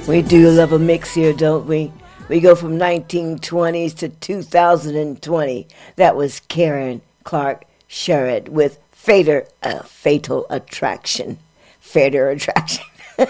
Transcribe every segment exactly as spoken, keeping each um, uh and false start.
We do love a mix here, don't we? We go from nineteen twenties to two thousand twenty. That was Karen Clark Sherrod with Fader, a Fatal Attraction. Fader Attraction.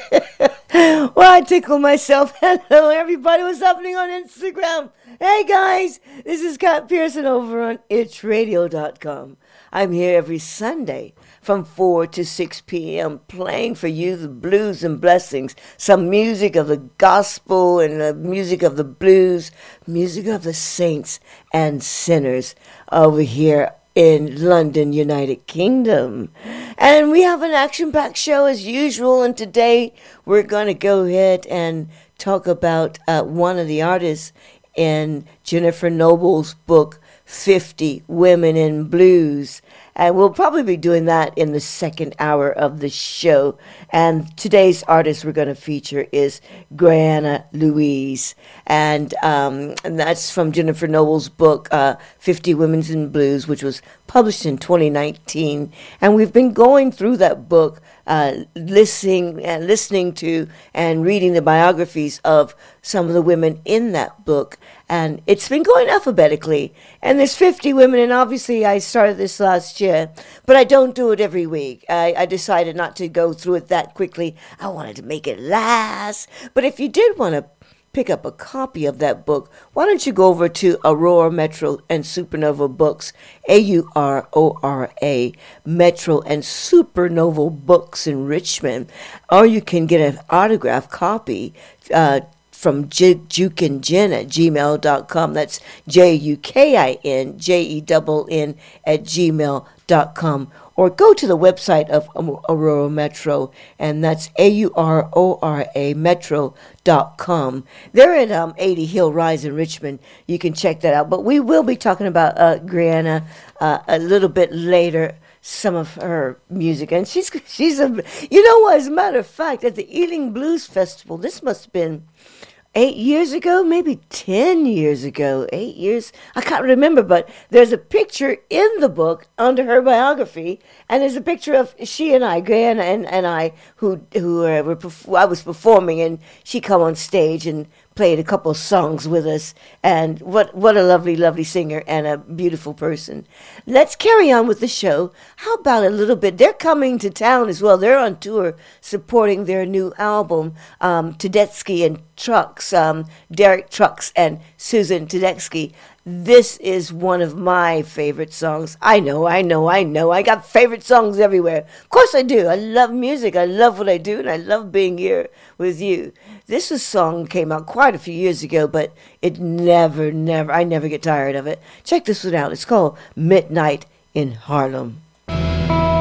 Well, I tickle myself. Hello, everybody. What's happening on Instagram? Hey, guys. This is Kat Pearson over on itch radio dot com. I'm here every Sunday from four to six p.m. playing for you the blues and blessings, some music of the gospel and the music of the blues, music of the saints and sinners over here in London, United Kingdom. And we have an action-packed show as usual, and today we're going to go ahead and talk about uh, one of the artists in Jennifer Noble's book, fifty Women in Blues. And we'll probably be doing that in the second hour of the show. And today's artist we're going to feature is Greanna Louise. And, um, and that's from Jennifer Noble's book, uh, fifty Women in Blues, which was published in twenty nineteen. And we've been going through that book, uh, listening, and listening to and reading the biographies of some of the women in that book. And it's been going alphabetically. And there's fifty women, and obviously I started this last year, but I don't do it every week. I, I decided not to go through it that quickly. I wanted to make it last. But if you did want to pick up a copy of that book, why don't you go over to Aurora Metro and Supernova Books, A U R O R A, Metro and Supernova Books in Richmond, or you can get an autographed copy uh, from J- Jukin Jen at gmail dot com. That's J U K I N J E N N at gmail dot com. Or go to the website of Aurora Metro, and that's A U R O R A Metro dot com. They're at um, eighty Hill Rise in Richmond. You can check that out. But we will be talking about uh, Greanna uh, a little bit later, some of her music. And she's, she's a, you know what, as a matter of fact, at the Ealing Blues Festival, this must have been eight years ago, maybe ten years ago, eight years. I can't remember, but there's a picture in the book under her biography, and there's a picture of she and I, Greanna and, and I, who who uh, were I was performing, and she come on stage and played a couple of songs with us. And what what a lovely, lovely singer and a beautiful person. Let's carry on with the show. How about a little bit? They're coming to town as well. They're on tour supporting their new album, um, Tedeschi and Trucks, um, Derek Trucks and Susan Tedeschi. This is one of my favorite songs. I know, I know, I know. I got favorite songs everywhere. Of course I do. I love music. I love what I do, and I love being here with you. This is song came out quite a few years ago, but it never, never, I never get tired of it. Check this one out. It's called Midnight in Harlem.